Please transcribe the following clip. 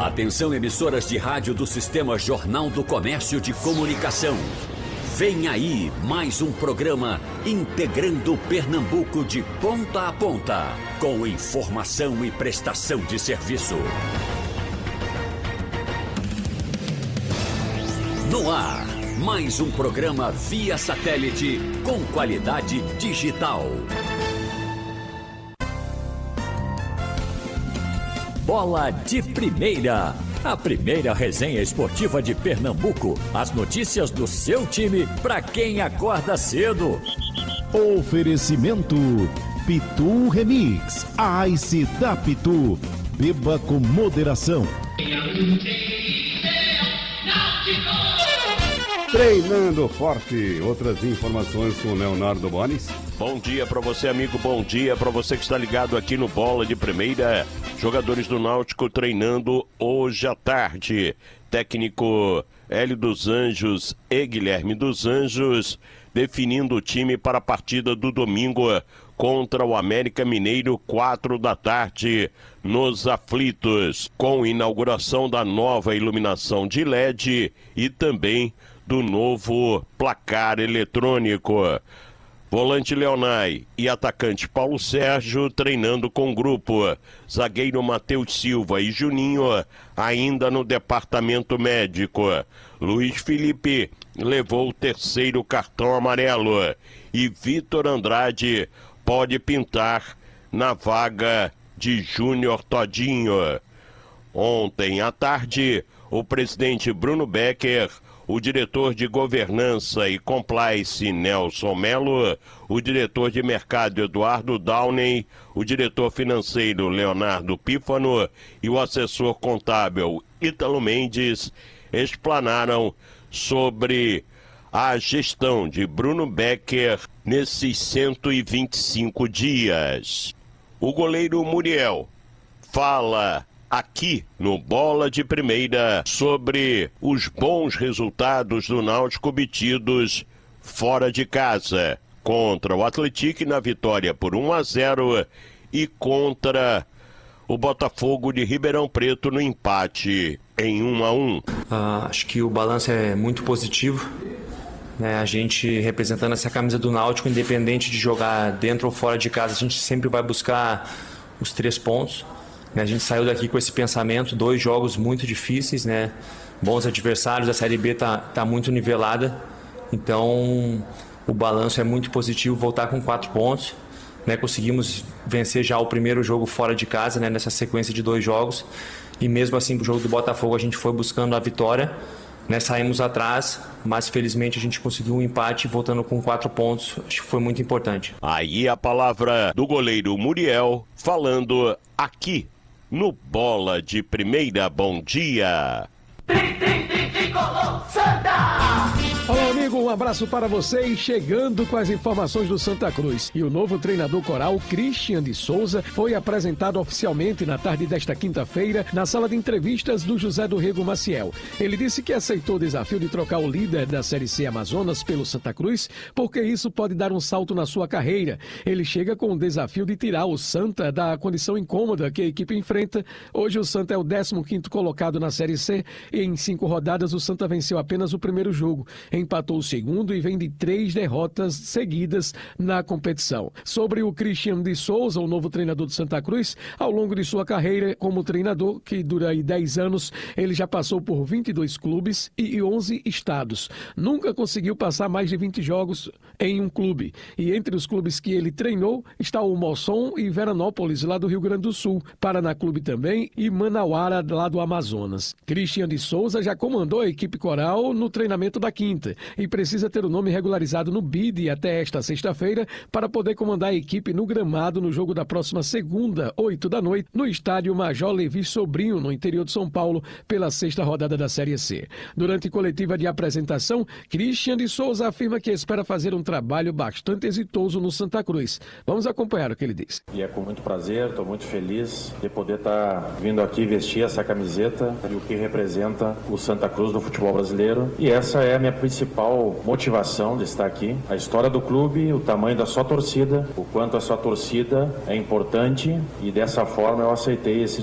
Atenção, emissoras de rádio do Sistema Jornal do Comércio de Comunicação. Vem aí mais um programa integrando Pernambuco de ponta a ponta, com informação e prestação de serviço. No ar, mais um programa via satélite com qualidade digital. Bola de Primeira, a primeira resenha esportiva de Pernambuco. As notícias do seu time para quem acorda cedo. Oferecimento Pitu Remix, a Ice da Pitu. Beba com moderação. Treinando forte. Outras informações com Leonardo Bonis. Bom dia para você, amigo. Bom dia para você que está ligado aqui no Bola de Primeira. Jogadores do Náutico treinando hoje à tarde. Técnico Hélio dos Anjos e Guilherme dos Anjos definindo o time para a partida do domingo contra o América Mineiro, 4 da tarde, nos Aflitos, com inauguração da nova iluminação de LED e também do novo placar eletrônico. Volante Leonai e atacante Paulo Sérgio treinando com o grupo. Zagueiro Matheus Silva e Juninho ainda no departamento médico. Luiz Felipe levou o terceiro cartão amarelo. E Vitor Andrade pode pintar na vaga de Júnior Todinho. Ontem à tarde, o presidente Bruno Becker, o diretor de Governança e Compliance Nelson Melo, o diretor de Mercado Eduardo Downey, o diretor financeiro Leonardo Pífano e o assessor contábil Ítalo Mendes explanaram sobre a gestão de Bruno Becker nesses 125 dias. O goleiro Muriel fala aqui no Bola de Primeira sobre os bons resultados do Náutico obtidos fora de casa, contra o Atlético na vitória por 1-0 e contra o Botafogo de Ribeirão Preto no empate em 1-1. Acho que o balanço é muito positivo, né? A gente representando essa camisa do Náutico, independente de jogar dentro ou fora de casa, a gente sempre vai buscar os 3 pontos. A gente saiu daqui com esse pensamento, 2 jogos muito difíceis, né? Bons adversários, a Série B tá muito nivelada, então o balanço é muito positivo, voltar com 4 pontos, né? Conseguimos vencer já o primeiro jogo fora de casa, né? Nessa sequência de 2 jogos, e mesmo assim pro jogo do Botafogo a gente foi buscando a vitória, né? Saímos atrás, mas felizmente a gente conseguiu um empate voltando com 4 pontos, acho que foi muito importante. Aí a palavra do goleiro Muriel falando aqui no Bola de Primeira. Bom dia! Olá, amigo, um abraço para vocês, chegando com as informações do Santa Cruz. E o novo treinador coral, Christian de Souza, foi apresentado oficialmente na tarde desta quinta-feira na sala de entrevistas do José do Rego Maciel. Ele disse que aceitou o desafio de trocar o líder da Série C Amazonas pelo Santa Cruz, porque isso pode dar um salto na sua carreira. Ele chega com o desafio de tirar o Santa da condição incômoda que a equipe enfrenta. Hoje o Santa é o 15º colocado na Série C e em 5 rodadas o Santa venceu apenas o primeiro jogo. Empatou o segundo e vem de 3 derrotas seguidas na competição. Sobre o Christian de Souza, o novo treinador do Santa Cruz, ao longo de sua carreira como treinador, que dura aí 10 anos, ele já passou por 22 clubes e 11 estados. Nunca conseguiu passar mais de 20 jogos em um clube. E entre os clubes que ele treinou está o Mosson e Veranópolis, lá do Rio Grande do Sul, Paraná Clube também e Manauara, lá do Amazonas. Christian de Souza já comandou a equipe coral no treinamento da quinta e precisa ter o nome regularizado no BID até esta sexta-feira para poder comandar a equipe no gramado no jogo da próxima segunda, 8 da noite, no estádio Major Levi Sobrinho, no interior de São Paulo, pela 6ª rodada da Série C. Durante coletiva de apresentação, Christian de Souza afirma que espera fazer um trabalho bastante exitoso no Santa Cruz. Vamos acompanhar o que ele diz. E é com muito prazer, estou muito feliz de poder estar vindo aqui vestir essa camiseta e o que representa o Santa Cruz do futebol brasileiro. E essa é a minha principal motivação de estar aqui. A história do clube, o tamanho da sua torcida, o quanto a sua torcida é importante, e dessa forma eu aceitei esse